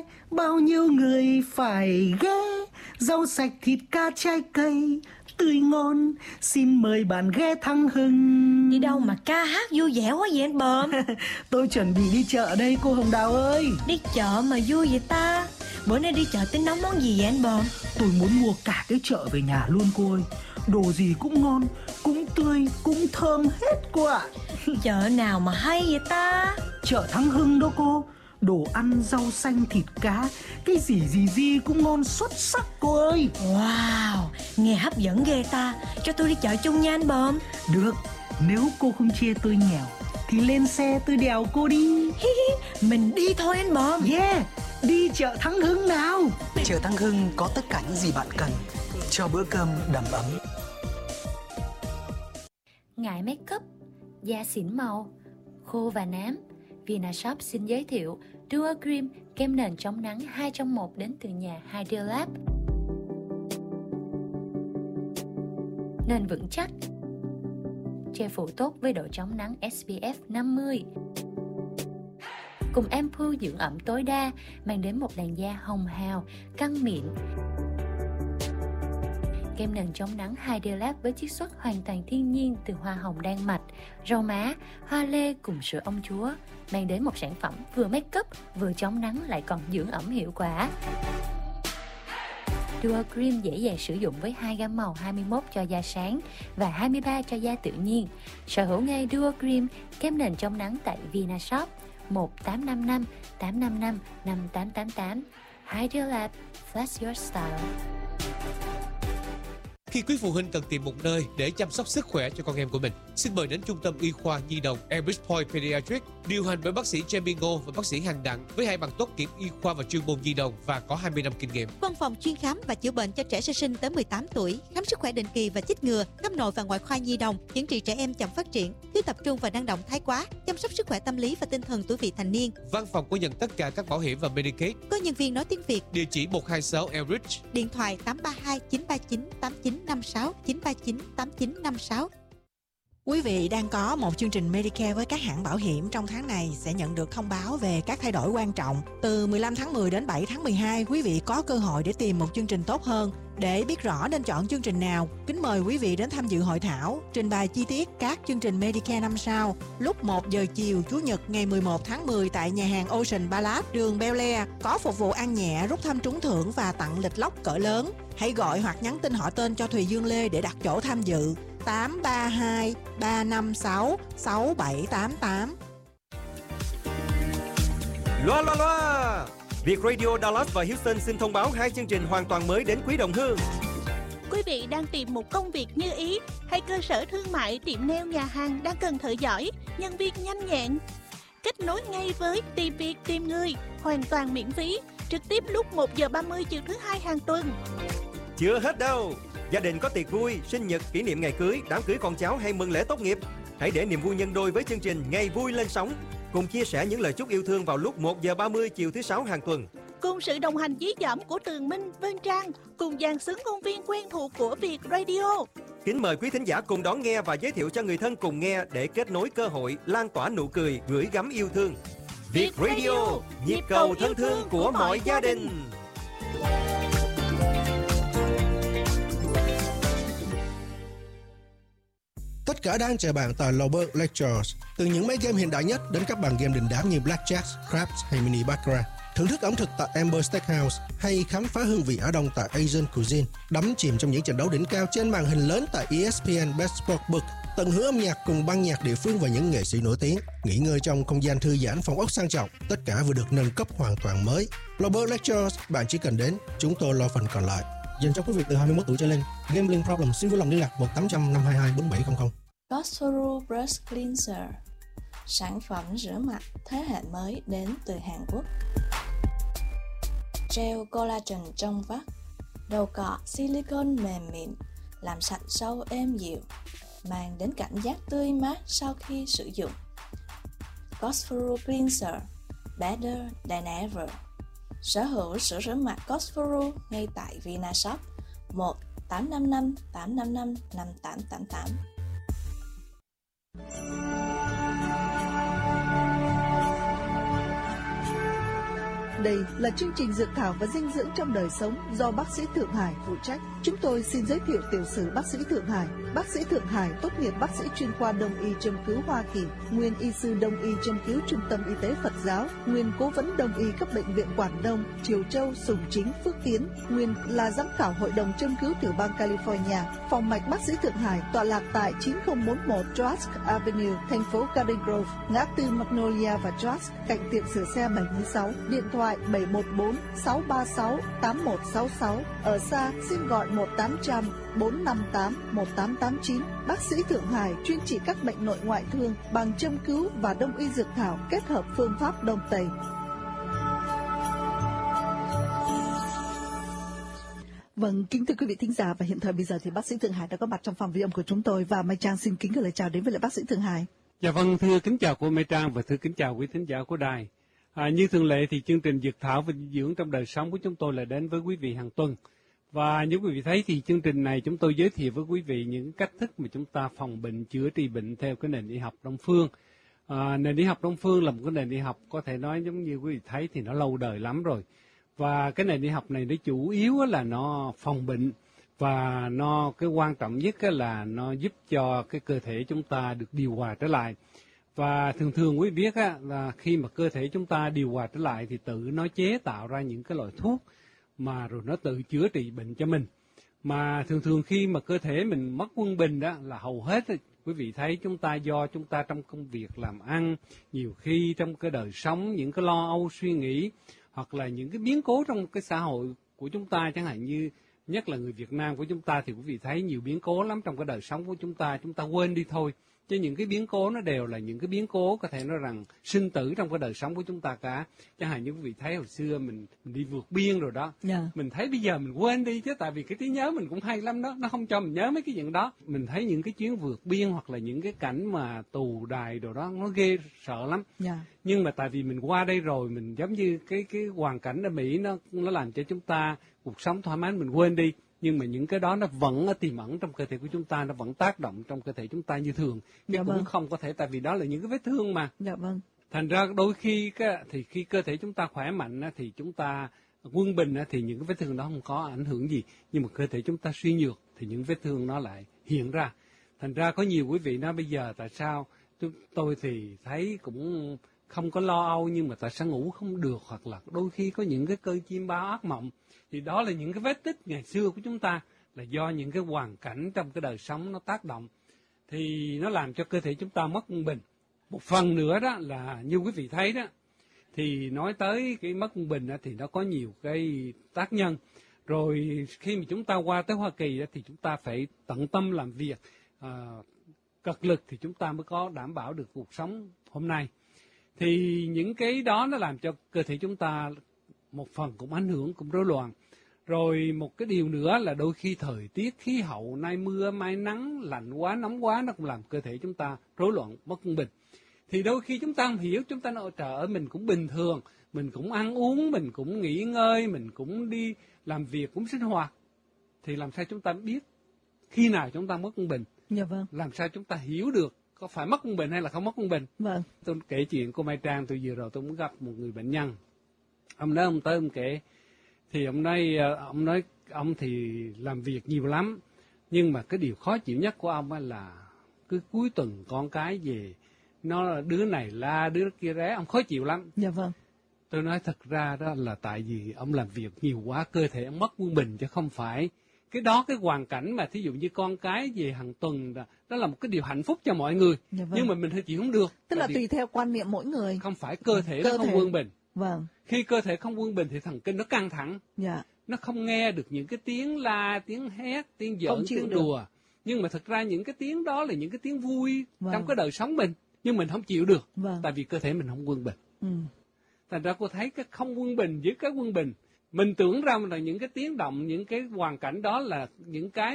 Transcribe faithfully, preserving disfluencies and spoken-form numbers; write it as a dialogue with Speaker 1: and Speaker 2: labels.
Speaker 1: bao nhiêu người phải ghé. Rau sạch thịt cá trái cây tươi ngon, xin mời bạn ghé Thắng Hưng.
Speaker 2: Đi đâu mà ca hát vui vẻ quá vậy anh Bờm?
Speaker 1: Tôi chuẩn bị đi chợ đây cô Hồng Đào ơi.
Speaker 2: Đi chợ mà vui vậy ta? Bữa nay đi chợ tính nấu món gì vậy anh Bờm?
Speaker 1: Tôi muốn mua cả cái chợ về nhà luôn cô ơi. Đồ gì cũng ngon, cũng tươi, cũng thơm hết cô ạ.
Speaker 2: Chợ nào mà hay vậy ta?
Speaker 1: Chợ Thắng Hưng đó cô. Đồ ăn, rau xanh, thịt cá, cái gì gì gì cũng ngon xuất sắc cô ơi.
Speaker 2: Wow, nghe hấp dẫn ghê ta. Cho tôi đi chợ chung nha anh Bờm.
Speaker 1: Được, nếu cô không chê tôi nghèo thì lên xe tôi đèo cô đi.
Speaker 2: Mình đi thôi anh Bờm.
Speaker 1: Yeah, đi chợ Thắng Hưng nào.
Speaker 3: Chợ Thắng Hưng có tất cả những gì bạn cần cho bữa cơm đầm ấm.
Speaker 4: Ngại make up, da xỉn màu, khô và nám, Vinashop xin giới thiệu Duo Cream, kem nền chống nắng hai trong một đến từ nhà Hydrolab. Nền vững chắc, che phủ tốt với độ chống nắng ét pê ép năm mươi. Cùng ampoule dưỡng ẩm tối đa, mang đến một làn da hồng hào, căng mịn. Kem nền chống nắng Hydrolab với chiết xuất hoàn toàn thiên nhiên từ hoa hồng đan mạch, rau má, hoa lê cùng sữa ông chúa, mang đến một sản phẩm vừa make up, vừa chống nắng lại còn dưỡng ẩm hiệu quả. Duo Cream dễ dàng sử dụng với hai gam màu hai mươi mốt cho da sáng và hai mươi ba cho da tự nhiên. Sở hữu ngay Duo Cream, kem nền chống nắng tại Vinashop một tám năm năm tám năm năm năm tám tám tám. Hydrolab, flash your style.
Speaker 5: Khi quý phụ huynh cần tìm một nơi để chăm sóc sức khỏe cho con em của mình, xin mời đến Trung tâm Y khoa Nhi đồng Elbridge Point Pediatrics, điều hành bởi bác sĩ Jamie Ngô và bác sĩ Hằng Đặng với hai bằng tốt nghiệp y khoa và chuyên môn nhi đồng và có hai mươi năm kinh nghiệm.
Speaker 6: Văn phòng chuyên khám và chữa bệnh cho trẻ sơ sinh tới mười tám tuổi, khám sức khỏe định kỳ và chích ngừa, khám nội và ngoại khoa nhi đồng, chẩn trị trẻ em chậm phát triển, thiếu tập trung và năng động thái quá, chăm sóc sức khỏe tâm lý và tinh thần tuổi vị thành niên.
Speaker 5: Văn phòng có nhận tất cả các bảo hiểm và Medicaid.
Speaker 6: Có nhân viên nói tiếng Việt.
Speaker 5: Địa chỉ một hai sáu Elbridge.
Speaker 6: Điện thoại tám ba hai chín ba chín tám chín năm sáu, chín ba chín tám chín năm sáu.
Speaker 7: Quý vị đang có một chương trình Medicare với các hãng bảo hiểm trong tháng này sẽ nhận được thông báo về các thay đổi quan trọng. Từ mười lăm tháng mười đến bảy tháng mười hai, quý vị có cơ hội để tìm một chương trình tốt hơn. Để biết rõ nên chọn chương trình nào, kính mời quý vị đến tham dự hội thảo, trình bày chi tiết các chương trình Medicare năm sau lúc một giờ chiều Chủ nhật ngày mười một tháng mười tại nhà hàng Ocean Palace, đường Bel Air, có phục vụ ăn nhẹ, rút thăm trúng thưởng và tặng lịch lốc cỡ lớn. Hãy gọi hoặc nhắn tin họ tên cho Thùy Dương Lê để đặt chỗ tham dự. tám ba hai ba năm sáu sáu bảy tám tám.
Speaker 8: Loa loa loa! Việt Radio Dallas và Houston xin thông báo hai chương trình hoàn toàn mới đến quý đồng hương.
Speaker 9: Quý vị đang tìm một công việc như ý hay cơ sở thương mại, tiệm nail, nhà hàng đang cần thợ giỏi, nhân viên nhanh nhẹn. Kết nối ngay với Tìm Việc Tìm Người, hoàn toàn miễn phí, trực tiếp lúc một giờ ba mươi chiều thứ hai hàng tuần.
Speaker 8: Chưa hết đâu! Gia đình có tiệc vui, sinh nhật, kỷ niệm ngày cưới, đám cưới con cháu hay mừng lễ tốt nghiệp, hãy để niềm vui nhân đôi với chương trình Ngày Vui Lên Sóng. Cùng chia sẻ những lời chúc yêu thương vào lúc một giờ ba mươi chiều thứ sáu hàng tuần.
Speaker 9: Cùng sự đồng hành dí dỏm của Tường Minh, Vân Trang, cùng dàn xứng ngôn viên quen thuộc của Việt Radio.
Speaker 8: Kính mời quý thính giả cùng đón nghe và giới thiệu cho người thân cùng nghe để kết nối cơ hội, lan tỏa nụ cười, gửi gắm yêu thương. Việt Radio, nhịp cầu thân thương của mọi gia đình.
Speaker 10: Tất cả đang chờ bạn tại Lober Lectures. Từ những máy game hiện đại nhất đến các bàn game đình đám như Blackjack, Craps hay Mini Baccarat. Thưởng thức ẩm thực tại Amber Steakhouse hay khám phá hương vị Á Đông tại Asian Cuisine. Đắm chìm trong những trận đấu đỉnh cao trên màn hình lớn tại E S P N Best Sportsbook. Tận hưởng âm nhạc cùng ban nhạc địa phương và những nghệ sĩ nổi tiếng. Nghỉ ngơi trong không gian thư giãn phòng ốc sang trọng. Tất cả vừa được nâng cấp hoàn toàn mới. Lober Lectures, bạn chỉ cần đến, chúng tôi lo phần còn lại. Dành cho quý vị từ hai mươi mốt tuổi trở lên. Gambling problem xin vui lòng liên lạc một tám trăm năm hai hai bốn bảy không không.
Speaker 11: Cosforo Brush Cleanser, sản phẩm rửa mặt thế hệ mới đến từ Hàn Quốc. Gel collagen trong vắt, đầu cọ silicone mềm mịn, làm sạch sâu êm dịu, mang đến cảm giác tươi mát sau khi sử dụng. Cosforo Cleanser, better than ever. Sở hữu sữa rửa mặt Cosforo ngay tại Vinashop một tám năm năm tám năm năm năm tám tám tám.
Speaker 12: Đây là chương trình Dược thảo và dinh dưỡng trong đời sống do bác sĩ Thượng Hải phụ trách. Chúng tôi xin giới thiệu tiểu sử bác sĩ Thượng Hải. Bác sĩ Thượng Hải tốt nghiệp bác sĩ chuyên khoa Đông y châm cứu Hoa Kỳ, nguyên y sư Đông y châm cứu Trung tâm Y tế Phật giáo, nguyên cố vấn Đông y cấp bệnh viện Quảng Đông, Triều Châu, Sùng Chính, Phước Kiến, nguyên là giám khảo hội đồng châm cứu tiểu bang California. Phòng mạch bác sĩ Thượng Hải tọa lạc tại chín không bốn một Trask Avenue, thành phố Garden Grove, ngã tư Magnolia và Trask, cạnh tiệm sửa xe bảy mươi sáu. Điện thoại bảy một bốn sáu ba sáu tám một sáu sáu. Ở xa xin gọi một tám không không bốn năm tám một tám tám chín. Bác sĩ Thượng Hải chuyên trị các bệnh nội ngoại thương bằng châm cứu và đông y dược thảo kết hợp phương pháp Đông Tây. Vâng, kính thưa quý vị thính giả, và hiện thời bây giờ thì bác sĩ Thượng Hải đã có mặt trong phòng ghi âm của chúng tôi, và Mai Trang xin kính gửi lời chào đến với lại bác sĩ Thượng Hải.
Speaker 13: Dạ vâng, thưa kính chào cô Mai Trang và thưa kính chào quý thính giả của đài. À, như thường lệ thì chương trình Dược thảo và dinh dưỡng trong đời sống của chúng tôi là đến với quý vị hàng tuần. Và như quý vị thấy thì chương trình này chúng tôi giới thiệu với quý vị những cách thức mà chúng ta phòng bệnh, chữa trị bệnh theo cái nền y học Đông phương. À, nền y học Đông phương là một cái nền y học có thể nói giống như quý vị thấy thì nó lâu đời lắm rồi. Và cái nền y học này nó chủ yếu là nó phòng bệnh, và nó cái quan trọng nhất là nó giúp cho cái cơ thể chúng ta được điều hòa trở lại. Và thường thường quý vị biết á, là khi mà cơ thể chúng ta điều hòa trở lại thì tự nó chế tạo ra những cái loại thuốc mà rồi nó tự chữa trị bệnh cho mình. Mà thường thường khi mà cơ thể mình mất quân bình đó là hầu hết quý vị thấy chúng ta do chúng ta trong công việc làm ăn, nhiều khi trong cái đời sống những cái lo âu suy nghĩ, hoặc là những cái biến cố trong cái xã hội của chúng ta, chẳng hạn như nhất là người Việt Nam của chúng ta thì quý vị thấy nhiều biến cố lắm trong cái đời sống của chúng ta, chúng ta quên đi thôi. Chứ những cái biến cố nó đều là những cái biến cố có thể nói rằng sinh tử trong cái đời sống của chúng ta cả. Chẳng hạn như quý vị thấy hồi xưa mình, mình đi vượt biên rồi đó. Yeah. Mình thấy bây giờ mình quên đi chứ, tại vì cái trí nhớ mình cũng hay lắm đó, nó không cho mình nhớ mấy cái chuyện đó. Mình thấy những cái chuyến vượt biên hoặc là những cái cảnh mà tù đài đồ đó nó ghê sợ lắm. Yeah. Nhưng mà tại vì mình qua đây rồi, mình giống như cái cái hoàn cảnh ở Mỹ nó nó làm cho chúng ta cuộc sống thoải mái mình quên đi. Nhưng mà những cái đó nó vẫn tiềm ẩn trong cơ thể của chúng ta, nó vẫn tác động trong cơ thể chúng ta như thường. Chứ dạ cũng vâng. không có thể, tại vì đó là những cái vết thương mà.
Speaker 12: Dạ vâng.
Speaker 13: Thành ra đôi khi cái, thì khi cơ thể chúng ta khỏe mạnh thì chúng ta quân bình thì những cái vết thương đó không có ảnh hưởng gì. Nhưng mà cơ thể chúng ta suy nhược thì những vết thương nó lại hiện ra. Thành ra có nhiều quý vị nói bây giờ tại sao tôi thì thấy cũng không có lo âu, nhưng mà tại sao ngủ không được, hoặc là đôi khi có những cái cơn chim bao ác mộng. Thì đó là những cái vết tích ngày xưa của chúng ta, là do những cái hoàn cảnh trong cái đời sống nó tác động, thì nó làm cho cơ thể chúng ta mất quân bình. Một phần nữa đó là như quý vị thấy đó, thì nói tới cái mất quân bình đó, thì nó có nhiều cái tác nhân. Rồi khi mà chúng ta qua tới Hoa Kỳ đó, thì chúng ta phải tận tâm làm việc, à, cật lực thì chúng ta mới có đảm bảo được cuộc sống hôm nay. Thì những cái đó nó làm cho cơ thể chúng ta một phần cũng ảnh hưởng, cũng rối loạn. Rồi một cái điều nữa là đôi khi thời tiết, khí hậu, nay mưa, mai nắng, lạnh quá, nóng quá, nó cũng làm cơ thể chúng ta rối loạn, mất quân bình. Thì đôi khi chúng ta không hiểu, chúng ta nói trời ơi mình cũng bình thường, mình cũng ăn uống, mình cũng nghỉ ngơi, mình cũng đi làm việc, cũng sinh hoạt. Thì làm sao chúng ta biết khi nào chúng ta mất quân bình?
Speaker 12: Dạ vâng.
Speaker 13: Làm sao chúng ta hiểu được có phải mất quân bình hay là không mất quân bình?
Speaker 12: Vâng.
Speaker 13: Tôi kể chuyện cô Mai Trang, tôi vừa rồi tôi muốn gặp một người bệnh nhân. Ông nói ông tới ông kể, thì ông nói ông nói ông thì làm việc nhiều lắm, nhưng mà cái điều khó chịu nhất của ông là cứ cuối tuần con cái về, nó đứa này la đứa kia ré, ông khó chịu lắm.
Speaker 12: Dạ vâng.
Speaker 13: Tôi nói thật ra đó là tại vì ông làm việc nhiều quá, cơ thể ông mất quân bình, chứ không phải cái đó, cái hoàn cảnh mà thí dụ như con cái về hàng tuần đó, đó là một cái điều hạnh phúc cho mọi người.
Speaker 12: Dạ vâng.
Speaker 13: Nhưng mà mình thì chịu không được.
Speaker 12: Tức là tùy theo quan niệm mỗi người.
Speaker 13: Không phải cơ thể
Speaker 12: cơ
Speaker 13: nó không
Speaker 12: thể.
Speaker 13: quân bình.
Speaker 12: Vâng.
Speaker 13: Khi cơ thể không quân bình thì thần kinh nó căng thẳng.
Speaker 12: Dạ.
Speaker 13: Nó không nghe được những cái tiếng la, tiếng hét, tiếng giỡn, tiếng
Speaker 12: được.
Speaker 13: đùa. Nhưng mà thật ra những cái tiếng đó là những cái tiếng vui
Speaker 12: vâng.
Speaker 13: trong cái đời sống mình. Nhưng mình không chịu được.
Speaker 12: Vâng.
Speaker 13: Tại vì cơ thể mình không quân bình.
Speaker 12: Ừ.
Speaker 13: Thành ra cô thấy cái không quân bình với cái quân bình. Mình tưởng rằng là những cái tiếng động, những cái hoàn cảnh đó là những cái